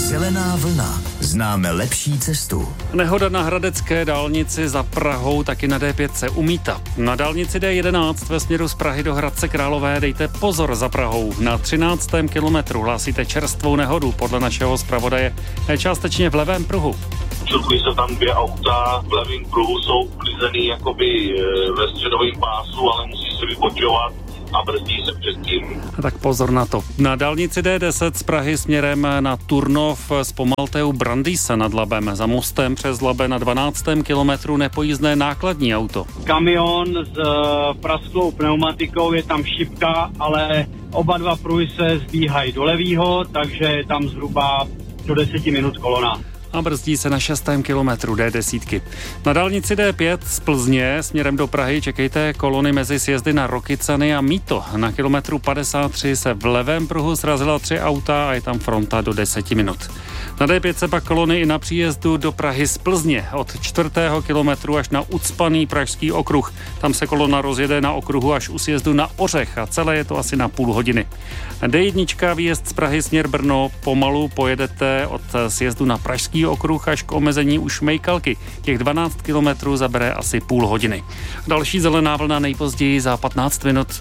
Zelená vlna. Známe lepší cestu. Nehoda na hradecké dálnici za Prahou, taky na D5 se umítá. Na dálnici D11 ve směru z Prahy do Hradce Králové dejte pozor za Prahou. Na 13. kilometru hlásíte čerstvou nehodu podle našeho zpravodaje částečně v levém pruhu. Šukují se tam dvě auta, v levém pruhu jsou uklizený jakoby ve středovém pásu, ale musí se vypočovat a brzdí se předtím. Tak pozor na to. Na dálnici D10 z Prahy směrem na Turnov zpomalte u Brandýsa nad Labem. Za mostem přes Labe na 12. kilometru nepojízdné nákladní auto. Kamion s prasklou pneumatikou, je tam šipka, ale oba dva pruhy se zdvíhají do levýho, takže je tam zhruba do 10 minut kolona. A brzdí se na 6. kilometru D10. Na dálnici D5 z Plzně směrem do Prahy čekejte kolony mezi sjezdy na Rokycany a Mýto. Na kilometru 53 se v levém pruhu srazila 3 auta a je tam fronta do 10 minut. Na D5 se pak kolony i na příjezdu do Prahy z Plzně od 4. kilometru až na ucpaný Pražský okruh. Tam se kolona rozjede na okruhu až u sjezdu na Ořech a celé je to asi na půl hodiny. D1 výjezd z Prahy směr Brno pomalu pojedete od sjezdu na Pražský okruh až k omezení u Šmejkalky. Těch 12 kilometrů zabere asi půl hodiny. Další zelená vlna nejpozději za 15 minut.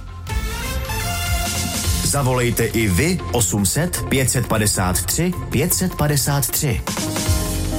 Zavolejte i vy 800 553 553.